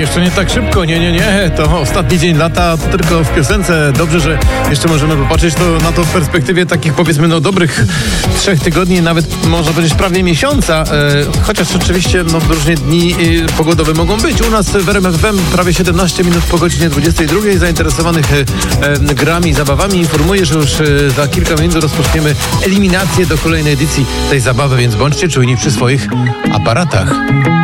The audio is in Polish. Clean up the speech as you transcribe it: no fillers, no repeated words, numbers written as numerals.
Jeszcze nie tak szybko, nie. To ostatni dzień lata, to tylko w piosence. Dobrze, że jeszcze możemy popatrzeć na to w perspektywie takich, powiedzmy, dobrych 3 tygodni, nawet można powiedzieć prawie miesiąca. Chociaż oczywiście różnie dni pogodowe mogą być. U nas w RMF FM prawie 17 minut po godzinie 22. Zainteresowanych grami i zabawami informuję, że już za kilka minut rozpoczniemy eliminację do kolejnej edycji tej zabawy, więc bądźcie czujni przy swoich aparatach.